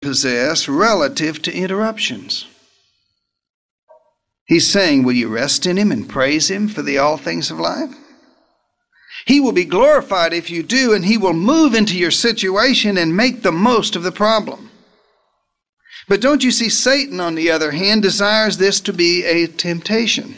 possess relative to interruptions. He's saying, will you rest in Him and praise Him for the all things of life? He will be glorified if you do, and He will move into your situation and make the most of the problem. But don't you see, Satan, on the other hand, desires this to be a temptation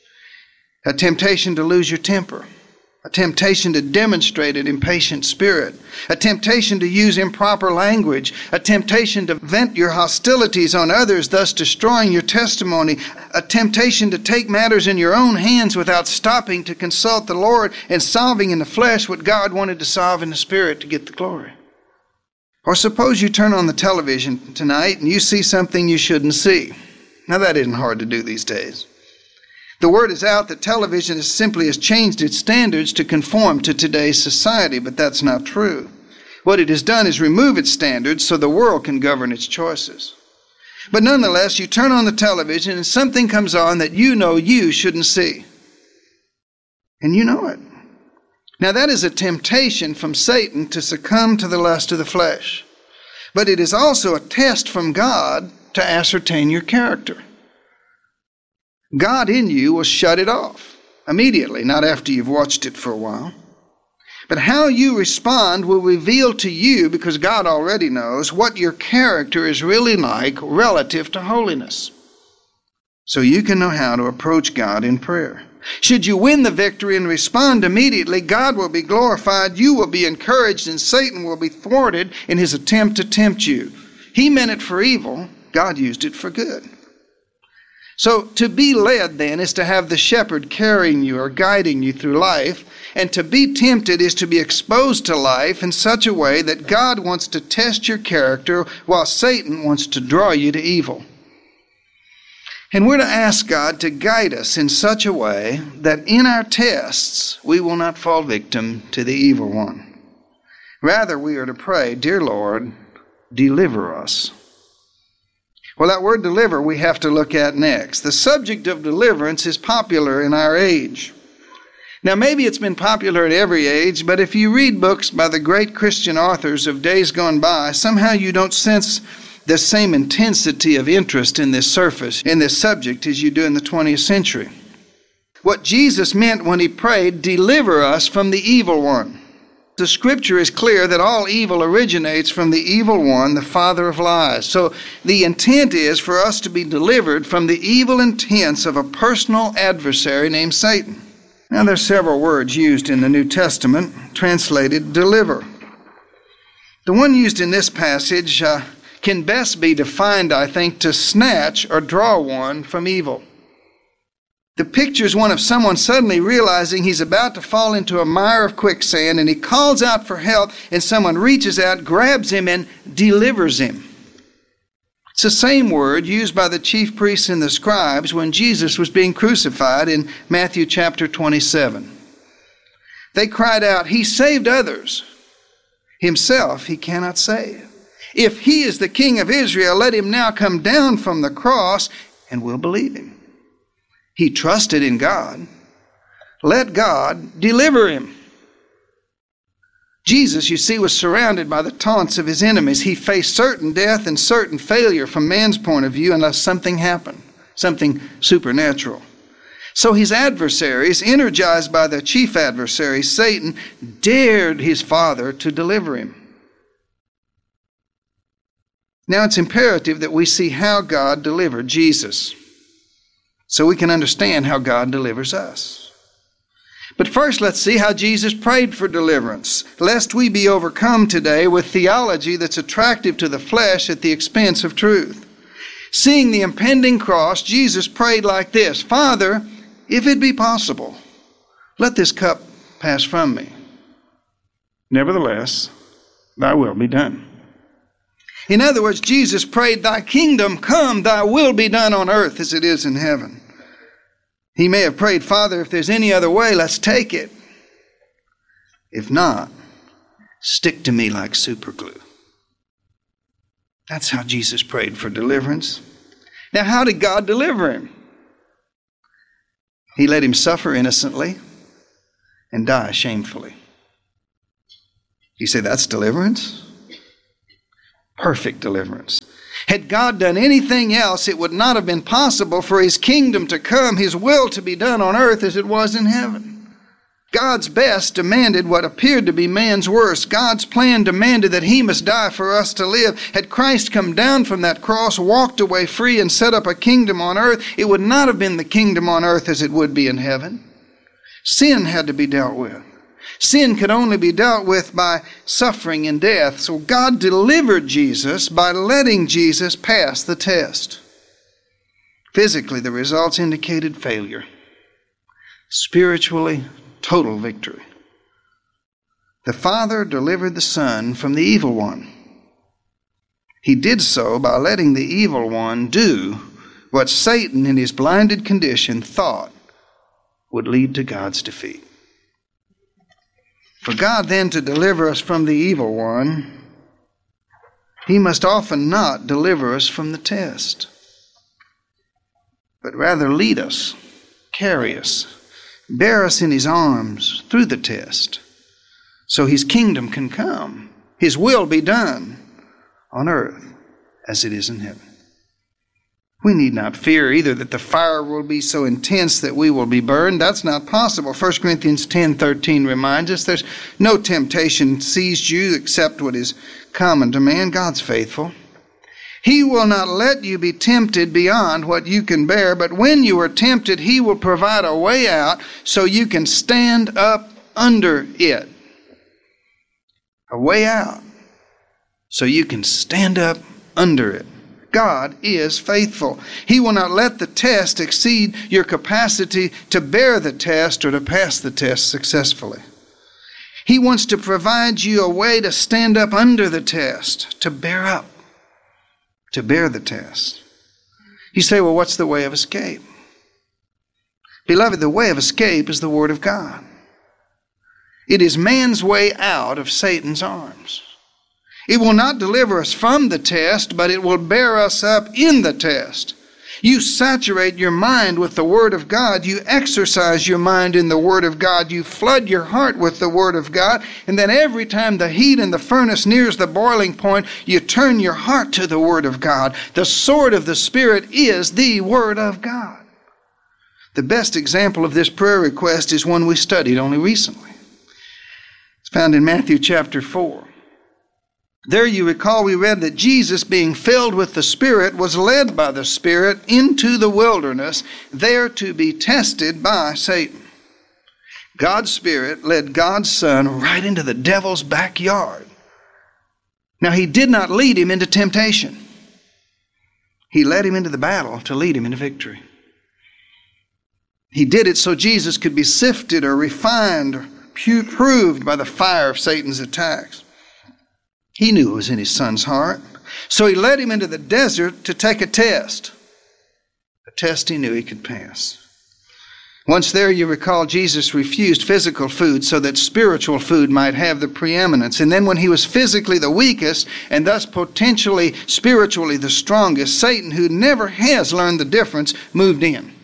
to lose your temper, a temptation to demonstrate an impatient spirit, a temptation to use improper language, a temptation to vent your hostilities on others, thus destroying your testimony, a temptation to take matters in your own hands without stopping to consult the Lord and solving in the flesh what God wanted to solve in the spirit to get the glory. Or suppose you turn on the television tonight and you see something you shouldn't see. Now that isn't hard to do these days. The word is out that television simply has changed its standards to conform to today's society, but that's not true. What it has done is remove its standards so the world can govern its choices. But nonetheless, you turn on the television and something comes on that you know you shouldn't see. And you know it. Now that is a temptation from Satan to succumb to the lust of the flesh. But it is also a test from God to ascertain your character. God in you will shut it off immediately, not after you've watched it for a while. But how you respond will reveal to you, because God already knows, what your character is really like relative to holiness. So you can know how to approach God in prayer. Should you win the victory and respond immediately, God will be glorified, you will be encouraged, and Satan will be thwarted in his attempt to tempt you. He meant it for evil, God used it for good. So to be led then is to have the shepherd carrying you or guiding you through life, and to be tempted is to be exposed to life in such a way that God wants to test your character while Satan wants to draw you to evil. And we're to ask God to guide us in such a way that in our tests we will not fall victim to the evil one. Rather, we are to pray, "Dear Lord, deliver us." Well, that word deliver we have to look at next. The subject of deliverance is popular in our age. Now, maybe it's been popular at every age, but if you read books by the great Christian authors of days gone by, somehow you don't sense the same intensity of interest in this subject as you do in the 20th century. What Jesus meant when He prayed, "Deliver us from the evil one." The Scripture is clear that all evil originates from the evil one, the father of lies. So the intent is for us to be delivered from the evil intents of a personal adversary named Satan. Now there are several words used in the New Testament translated deliver. The one used in this passage can best be defined, I think, to snatch or draw one from evil. The picture is one of someone suddenly realizing he's about to fall into a mire of quicksand, and he calls out for help, and someone reaches out, grabs him, and delivers him. It's the same word used by the chief priests and the scribes when Jesus was being crucified in Matthew chapter 27. They cried out, "He saved others. Himself He cannot save. If He is the King of Israel, let Him now come down from the cross, and we'll believe Him." He trusted in God. Let God deliver him. Jesus, you see, was surrounded by the taunts of His enemies. He faced certain death and certain failure from man's point of view unless something happened, something supernatural. So His adversaries, energized by the chief adversary, Satan, dared His Father to deliver Him. Now it's imperative that we see how God delivered Jesus, so we can understand how God delivers us. But first, let's see how Jesus prayed for deliverance, lest we be overcome today with theology that's attractive to the flesh at the expense of truth. Seeing the impending cross, Jesus prayed like this: "Father, if it be possible, let this cup pass from me. Nevertheless, Thy will be done." In other words, Jesus prayed, "Thy kingdom come, Thy will be done on earth as it is in heaven." He may have prayed, "Father, if there's any other way, let's take it. If not, stick to me like super glue." That's how Jesus prayed for deliverance. Now, how did God deliver Him? He let Him suffer innocently and die shamefully. You say, that's deliverance? Perfect deliverance. Had God done anything else, it would not have been possible for His kingdom to come, His will to be done on earth as it was in heaven. God's best demanded what appeared to be man's worst. God's plan demanded that He must die for us to live. Had Christ come down from that cross, walked away free, and set up a kingdom on earth, it would not have been the kingdom on earth as it would be in heaven. Sin had to be dealt with. Sin could only be dealt with by suffering and death. So God delivered Jesus by letting Jesus pass the test. Physically, the results indicated failure. Spiritually, total victory. The Father delivered the Son from the evil one. He did so by letting the evil one do what Satan, in his blinded condition, thought would lead to God's defeat. For God then to deliver us from the evil one, He must often not deliver us from the test, but rather lead us, carry us, bear us in His arms through the test, so His kingdom can come, His will be done on earth as it is in heaven. We need not fear either that the fire will be so intense that we will be burned. That's not possible. 1 Corinthians 10:13 reminds us there's no temptation seized you except what is common to man. God's faithful. He will not let you be tempted beyond what you can bear, but when you are tempted, He will provide a way out so you can stand up under it. A way out so you can stand up under it. God is faithful. He will not let the test exceed your capacity to bear the test or to pass the test successfully. He wants to provide you a way to stand up under the test, to bear up, to bear the test. You say, well, what's the way of escape? Beloved, the way of escape is the Word of God. It is man's way out of Satan's arms. It will not deliver us from the test, but it will bear us up in the test. You saturate your mind with the Word of God. You exercise your mind in the Word of God. You flood your heart with the Word of God. And then every time the heat in the furnace nears the boiling point, you turn your heart to the Word of God. The sword of the Spirit is the Word of God. The best example of this prayer request is one we studied only recently. It's found in Matthew chapter 4. There you recall we read that Jesus, being filled with the Spirit, was led by the Spirit into the wilderness, there to be tested by Satan. God's Spirit led God's Son right into the devil's backyard. Now, He did not lead him into temptation. He led him into the battle to lead him into victory. He did it so Jesus could be sifted or refined or proved by the fire of Satan's attacks. He knew it was in His Son's heart. So He led him into the desert to take a test He knew he could pass. Once there, you recall, Jesus refused physical food so that spiritual food might have the preeminence. And then when He was physically the weakest and thus potentially spiritually the strongest, Satan, who never has learned the difference, moved in.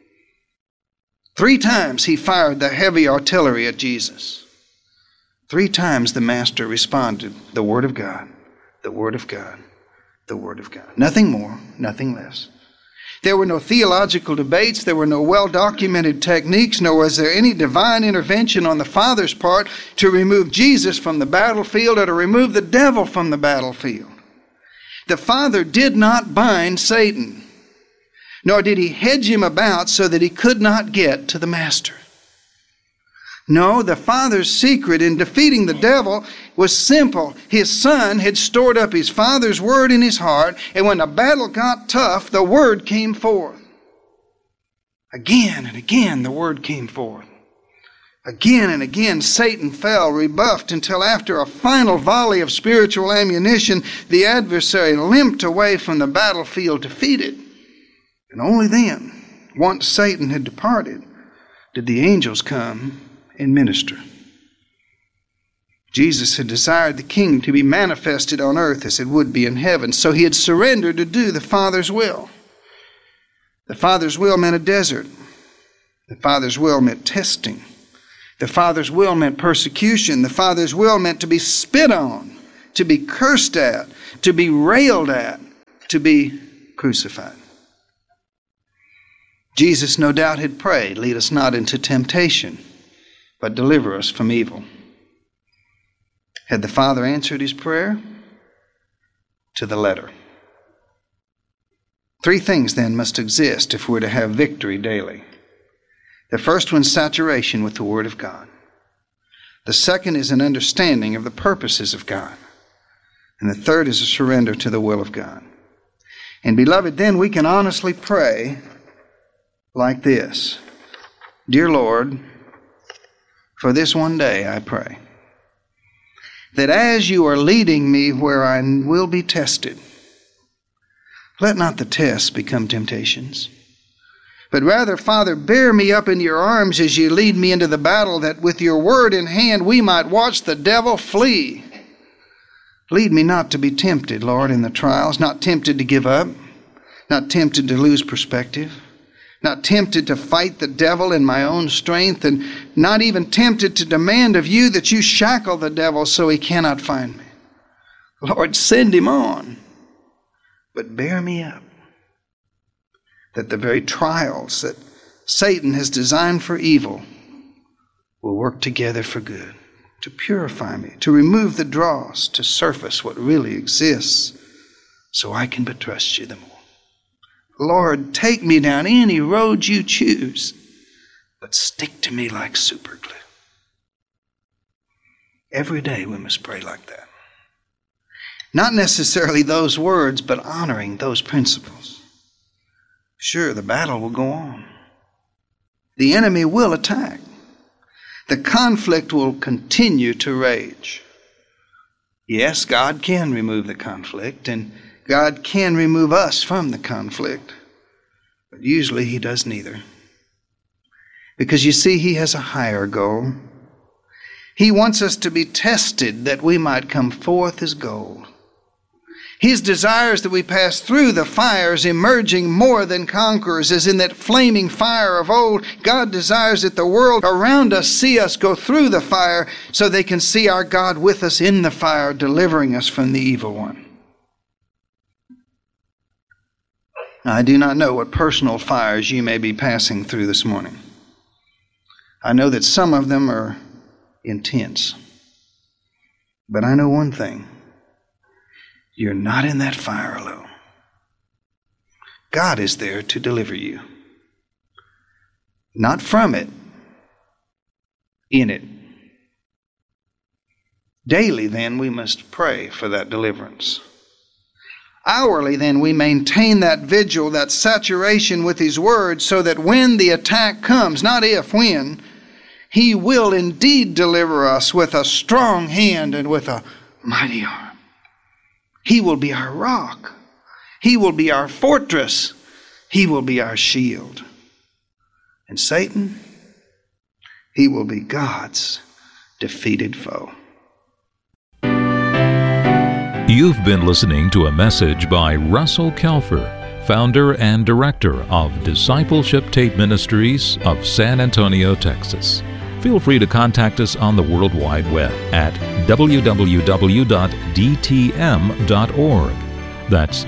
3 times he fired the heavy artillery at Jesus. 3 times the Master responded, the Word of God, the Word of God, the Word of God. Nothing more, nothing less. There were no theological debates. There were no well-documented techniques, nor was there any divine intervention on the Father's part to remove Jesus from the battlefield or to remove the devil from the battlefield. The Father did not bind Satan, nor did He hedge him about so that he could not get to the Master. No, the Father's secret in defeating the devil was simple. His Son had stored up His Father's Word in His heart, and when the battle got tough, the Word came forth. Again and again, the Word came forth. Again and again, Satan fell, rebuffed, until after a final volley of spiritual ammunition, the adversary limped away from the battlefield defeated. And only then, once Satan had departed, did the angels come and minister. Jesus had desired the kingdom to be manifested on earth as it would be in heaven, so He had surrendered to do the Father's will. The Father's will meant a desert. The Father's will meant testing. The Father's will meant persecution. The Father's will meant to be spit on, to be cursed at, to be railed at, to be crucified. Jesus no doubt had prayed, "Lead us not into temptation, but deliver us from evil." Had the Father answered his prayer? To the letter. 3 things then must exist if we're to have victory daily. The first one's saturation with the Word of God. The second is an understanding of the purposes of God. And the third is a surrender to the will of God. And beloved, then we can honestly pray like this: "Dear Lord, for this one day I pray, that as you are leading me where I will be tested, let not the tests become temptations. But rather, Father, bear me up in your arms as you lead me into the battle, that with your word in hand we might watch the devil flee. Lead me not to be tempted, Lord, in the trials, not tempted to give up, not tempted to lose perspective, not tempted to fight the devil in my own strength, and not even tempted to demand of you that you shackle the devil so he cannot find me. Lord, send him on, but bear me up, that the very trials that Satan has designed for evil will work together for good, to purify me, to remove the dross, to surface what really exists, so I can but trust you the more. Lord, take me down any road you choose, but stick to me like super glue." Every day we must pray like that. Not necessarily those words, but honoring those principles. Sure, the battle will go on. The enemy will attack. The conflict will continue to rage. Yes, God can remove the conflict, and God can remove us from the conflict, but usually he does neither. Because you see, he has a higher goal. He wants us to be tested that we might come forth as gold. His desires that we pass through the fires, emerging more than conquerors, as in that flaming fire of old. God desires that the world around us see us go through the fire so they can see our God with us in the fire, delivering us from the evil one. I do not know what personal fires you may be passing through this morning. I know that some of them are intense. But I know one thing. You're not in that fire alone. God is there to deliver you. Not from it, in it. Daily, then, we must pray for that deliverance. Hourly, then, we maintain that vigil, that saturation with His Word, so that when the attack comes, not if, when, He will indeed deliver us with a strong hand and with a mighty arm. He will be our rock. He will be our fortress. He will be our shield. And Satan, he will be God's defeated foe. You've been listening to a message by Russell Kelfer, founder and director of Discipleship Tape Ministries of San Antonio, Texas. Feel free to contact us on the World Wide Web at www.dtm.org. That's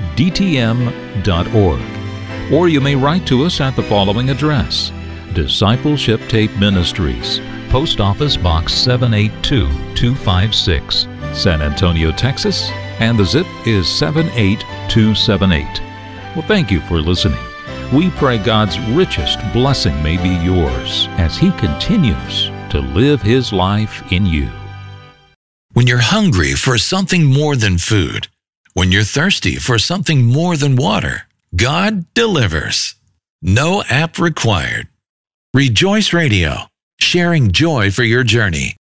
dtm.org. Or you may write to us at the following address: Discipleship Tape Ministries, Post Office Box 782256, San Antonio, Texas, and the zip is 78278. Well, thank you for listening. We pray God's richest blessing may be yours as He continues to live His life in you. When you're hungry for something more than food, when you're thirsty for something more than water, God delivers. No app required. Rejoice Radio, sharing joy for your journey.